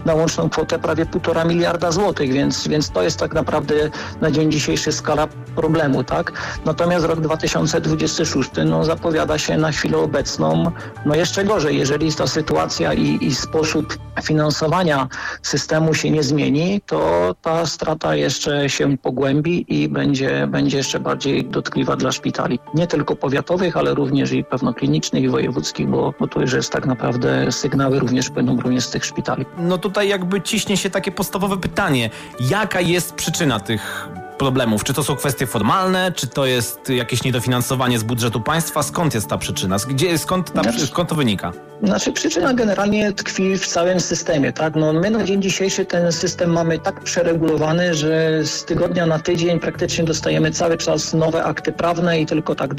na łączną kwotę prawie 1,5 miliarda złotych, więc to jest tak naprawdę na dzień dzisiejszy skala problemu, tak? Natomiast rok 2026 zapowiada się na chwilę obecną jeszcze gorzej. Jeżeli ta sytuacja i sposób finansowania systemu się nie zmieni, to ta strata jeszcze się pogłębi i będzie jeszcze bardziej dotkliwa dla szpitali. Nie tylko powiatowych, ale również i pewno klinicznych i wojewódzkich, bo to już jest tak naprawdę sygnały również płyną z tych szpitali. No tutaj jakby ciśnie się takie podstawowe pytanie. Jaka jest przyczyna tych problemów? Czy to są kwestie formalne? Czy to jest jakieś niedofinansowanie z budżetu państwa? Skąd jest ta przyczyna? Skąd to wynika? Przyczyna generalnie tkwi w całym systemie, tak? My na dzień dzisiejszy ten system mamy tak przeregulowany, że z tygodnia na tydzień praktycznie dostajemy cały czas nowe akty prawne i tylko tak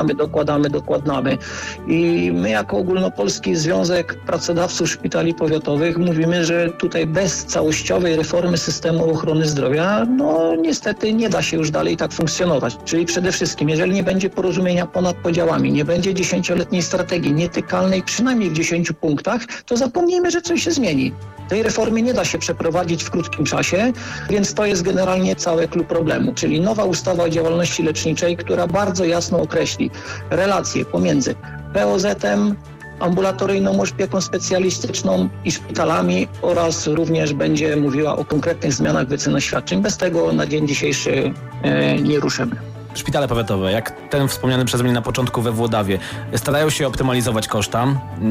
dokładamy. I my jako Ogólnopolski Związek Pracodawców Szpitali Powiatowych mówimy, że tutaj bez całościowej reformy systemu ochrony zdrowia, niestety nie da się już dalej tak funkcjonować. Czyli przede wszystkim, jeżeli nie będzie porozumienia ponad podziałami, nie będzie 10-letniej strategii nietykalnej przynajmniej w 10 punktach, to zapomnijmy, że coś się zmieni. Tej reformy nie da się przeprowadzić w krótkim czasie, więc to jest generalnie cały klucz problemu, czyli nowa ustawa o działalności leczniczej, która bardzo jasno określi relacje pomiędzy POZ-em, ambulatoryjną opieką specjalistyczną i szpitalami oraz również będzie mówiła o konkretnych zmianach wyceny świadczeń. Bez tego na dzień dzisiejszy nie ruszymy. Szpitale powiatowe, jak ten wspomniany przeze mnie na początku we Włodawie, starają się optymalizować koszta.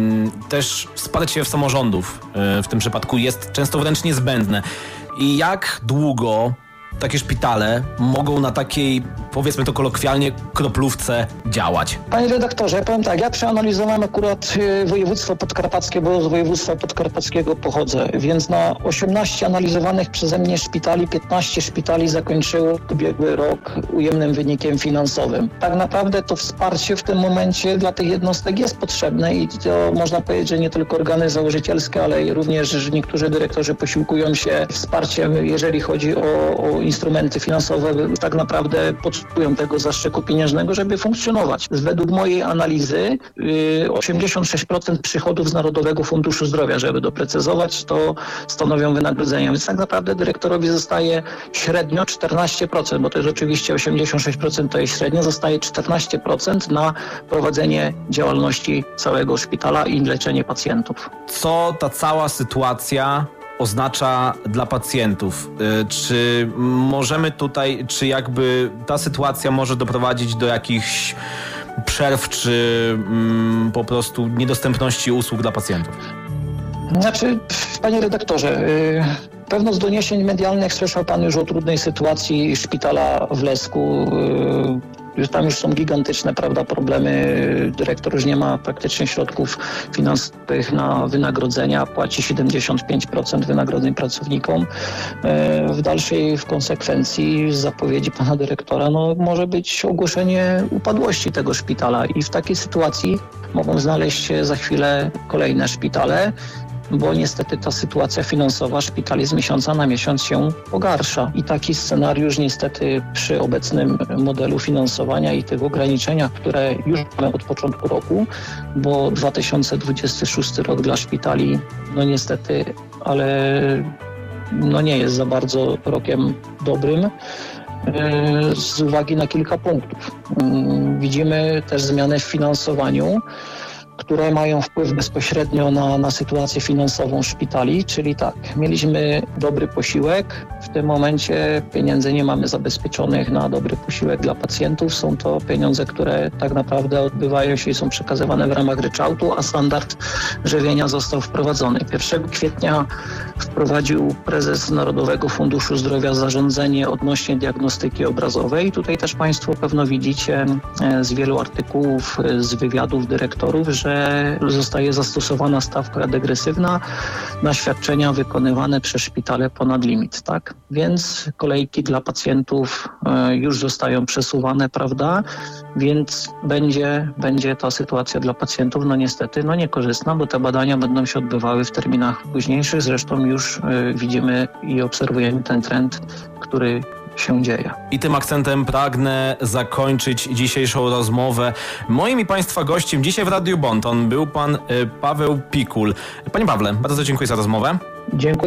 Też wsparcie samorządów w tym przypadku jest często wręcz niezbędne. I jak długo takie szpitale mogą na takiej, powiedzmy to kolokwialnie, kroplówce działać? Panie redaktorze, powiem tak, ja przeanalizowałem akurat województwo podkarpackie, bo z województwa podkarpackiego pochodzę, więc na 18 analizowanych przeze mnie szpitali, 15 szpitali zakończyło ubiegły rok ujemnym wynikiem finansowym. Tak naprawdę to wsparcie w tym momencie dla tych jednostek jest potrzebne i to można powiedzieć, że nie tylko organy założycielskie, ale również że niektórzy dyrektorzy posiłkują się wsparciem, jeżeli chodzi o instrumenty finansowe, tak naprawdę potrzebują tego zastrzyku pieniężnego, żeby funkcjonować. Według mojej analizy 86% przychodów z Narodowego Funduszu Zdrowia, żeby doprecyzować, to stanowią wynagrodzenia. Więc tak naprawdę dyrektorowi zostaje średnio 14%, bo to jest oczywiście 86% to jest średnio, zostaje 14% na prowadzenie działalności całego szpitala i leczenie pacjentów. Co ta cała sytuacja oznacza dla pacjentów? Czy możemy tutaj, czy jakby ta sytuacja może doprowadzić do jakichś przerw, czy po prostu niedostępności usług dla pacjentów? Panie redaktorze, pewno z doniesień medialnych słyszał pan już o trudnej sytuacji szpitala w Lesku. Tam już są gigantyczne, problemy. Dyrektor już nie ma praktycznie środków finansowych na wynagrodzenia, płaci 75% wynagrodzeń pracownikom. W dalszej konsekwencji z zapowiedzi pana dyrektora może być ogłoszenie upadłości tego szpitala i w takiej sytuacji mogą znaleźć się za chwilę kolejne szpitale, bo niestety ta sytuacja finansowa szpitali z miesiąca na miesiąc się pogarsza. I taki scenariusz niestety przy obecnym modelu finansowania i tych ograniczeniach, które już mamy od początku roku, bo 2026 rok dla szpitali, niestety, ale nie jest za bardzo rokiem dobrym z uwagi na kilka punktów. Widzimy też zmiany w finansowaniu, które mają wpływ bezpośrednio na sytuację finansową szpitali, czyli tak, mieliśmy dobry posiłek, w tym momencie pieniędzy nie mamy zabezpieczonych na dobry posiłek dla pacjentów, są to pieniądze, które tak naprawdę odbywają się i są przekazywane w ramach ryczałtu, a standard żywienia został wprowadzony. 1 kwietnia wprowadził prezes Narodowego Funduszu Zdrowia zarządzenie odnośnie diagnostyki obrazowej. Tutaj też Państwo pewno widzicie z wielu artykułów, z wywiadów dyrektorów, że zostaje zastosowana stawka degresywna na świadczenia wykonywane przez szpitale ponad limit, tak? Więc kolejki dla pacjentów już zostają przesuwane, Więc będzie ta sytuacja dla pacjentów, niestety, niekorzystna, bo te badania będą się odbywały w terminach późniejszych. Zresztą już widzimy i obserwujemy ten trend, który się dzieje. I tym akcentem pragnę zakończyć dzisiejszą rozmowę. Moim i Państwa gościem dzisiaj w Radiu Bonton był pan Paweł Pikul. Panie Pawle, bardzo dziękuję za rozmowę. Dziękuję.